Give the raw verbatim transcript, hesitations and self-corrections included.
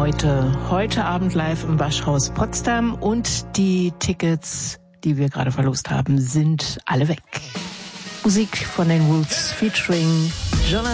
heute. Heute Abend live im Waschhaus Potsdam und die Tickets, die wir gerade verlost haben, sind alle weg. Musik von den Roots featuring Jonathan